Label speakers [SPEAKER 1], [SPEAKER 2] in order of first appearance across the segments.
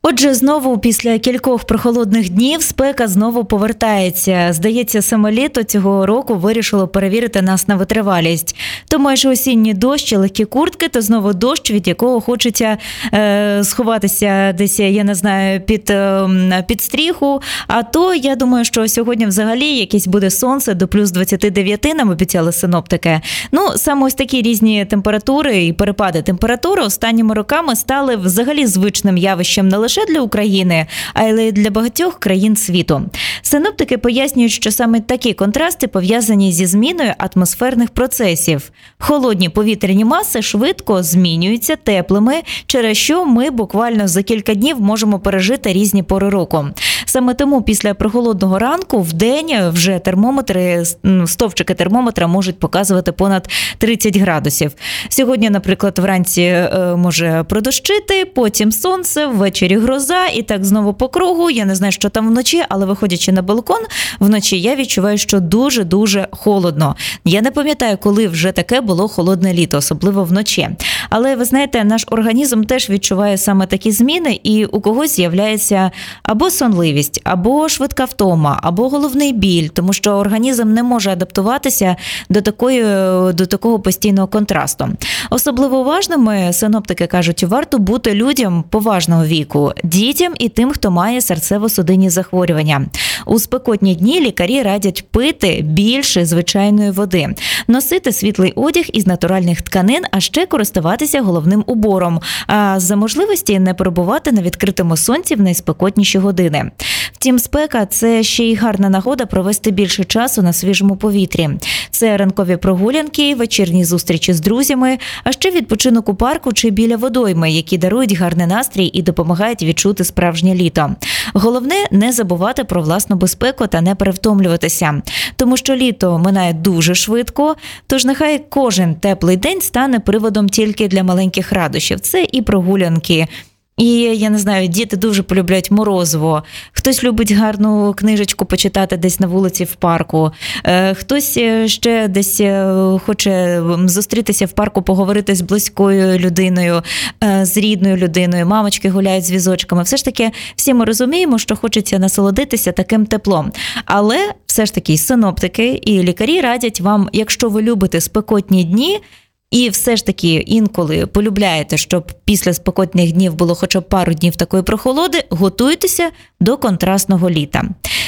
[SPEAKER 1] Отже, знову після кількох прохолодних днів спека знову повертається. Здається, саме літо цього року вирішило перевірити нас на витривалість. То майже осінні дощі, легкі куртки, то знову дощ, від якого хочеться сховатися десь, я не знаю, під стріху. А то, я думаю, що сьогодні взагалі якесь буде сонце до плюс 29, нам обіцяли синоптики. Ну, саме ось такі різні температури і перепади температури останніми роками стали взагалі звичним явищем не лише для України, але й для багатьох країн світу. Синоптики пояснюють, що саме такі контрасти пов'язані зі зміною атмосферних процесів. Холодні повітряні маси швидко змінюються теплими, через що ми буквально за кілька днів можемо пережити різні пори року. Саме тому після прохолодного ранку вдень вже стовпчики термометра можуть показувати понад 30 градусів. Сьогодні, наприклад, вранці може продощити, потім сонце, ввечері гроза і так знову по кругу. Я не знаю, що там вночі, але виходячи на балкон, вночі я відчуваю, що дуже-дуже холодно. Я не пам'ятаю, коли вже таке було холодне літо, особливо вночі. Але, ви знаєте, наш організм теж відчуває саме такі зміни, і у когось з'являється або сонливість, або швидка втома, або головний біль, тому що організм не може адаптуватися до такого постійного контрасту. Особливо уважними, синоптики кажуть, варто бути людям поважного віку, дітям і тим, хто має серцево-судинні захворювання. У спекотні дні лікарі радять пити більше звичайної води, носити світлий одяг із натуральних тканин, а ще користуватися головним убором, а за можливості не перебувати на відкритому сонці в найспекотніші години. Втім, спека – це ще й гарна нагода провести більше часу на свіжому повітрі. Це ранкові прогулянки, вечірні зустрічі з друзями, а ще відпочинок у парку чи біля водойми, які дарують гарний настрій і допомагають відчути справжнє літо. Головне – не забувати про власну безпеку та не перевтомлюватися. Тому що літо минає дуже швидко, тож нехай кожен теплий день стане приводом тільки для маленьких радощів. Це і прогулянки, і, я не знаю, діти дуже полюбляють морозиво. Хтось любить гарну книжечку почитати десь на вулиці в парку. Хтось ще десь хоче зустрітися в парку, поговорити з близькою людиною, з рідною людиною. Мамочки гуляють з візочками. Все ж таки, всі ми розуміємо, що хочеться насолодитися таким теплом. Але все ж таки синоптики і лікарі радять вам, якщо ви любите спекотні дні, і все ж таки інколи полюбляєте, щоб після спекотних днів було хоча б пару днів такої прохолоди, готуйтеся до контрастного літа.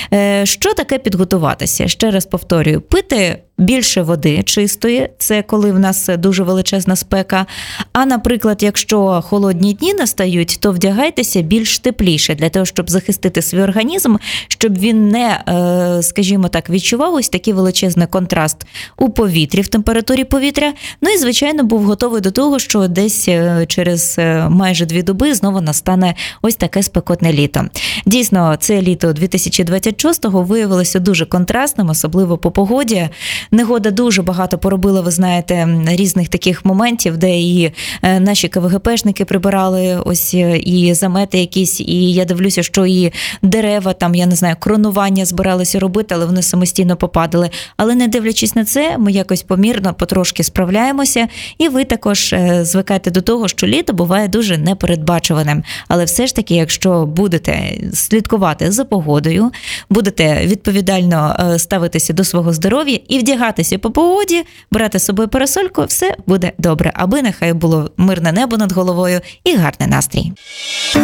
[SPEAKER 1] Що таке підготуватися? Ще раз повторюю, пити більше води чистої, це коли в нас дуже величезна спека. А, наприклад, якщо холодні дні настають, то вдягайтеся більш тепліше, для того, щоб захистити свій організм, щоб він не, скажімо так, відчував ось такий величезний контраст у повітрі, в температурі повітря. Ну і, звичайно, був готовий до того, що десь через майже 2 доби знову настане ось таке спекотне літо. Дійсно, це літо 2026-го виявилося дуже контрастним, особливо по погоді. Негода дуже багато поробила, ви знаєте, різних таких моментів, де і наші КВГПшники прибирали ось і замети якісь, і я дивлюся, що і дерева, там, я не знаю, кронування збиралися робити, але вони самостійно попадали. Але не дивлячись на це, ми якось помірно, потрошки справляємося, і ви також звикайте до того, що літо буває дуже непередбачуваним. Але все ж таки, якщо будете слідкувати за погодою, будете відповідально ставитися до свого здоров'я і вдягатися по погоді, брати з собою парасольку, все буде добре. Аби нехай було мирне небо над головою і гарний настрій.